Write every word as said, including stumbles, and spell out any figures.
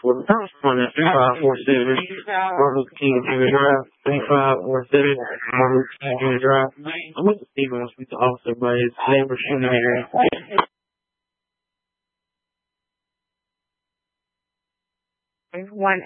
for the first one at three five four seven Martin Luther King Junior Drive, three five four seven Martin Luther King Junior Drive. I'm with Stephen wants to speak to Officer, but his neighbor shooting at her. One